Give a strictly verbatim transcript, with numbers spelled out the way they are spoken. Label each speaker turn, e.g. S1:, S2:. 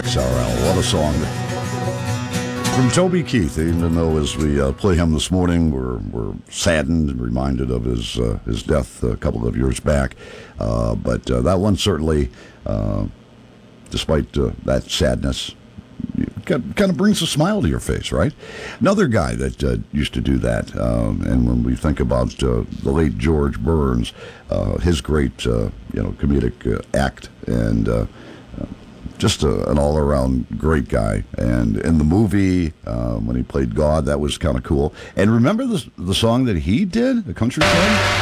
S1: X R L. What a song. From Toby Keith, even though as we uh, play him this morning, we're we're saddened and reminded of his uh, his death a couple of years back. Uh, but uh, that one certainly, uh, despite uh, that sadness, kind of brings a smile to your face, right? Another guy that uh, used to do that, um, and when we think about uh, the late George Burns, uh, his great uh, you know comedic uh, act and. Uh, Just a, an all-around great guy. And in the movie, um, when he played God, that was kind of cool. And remember the, the song that he did, the country song?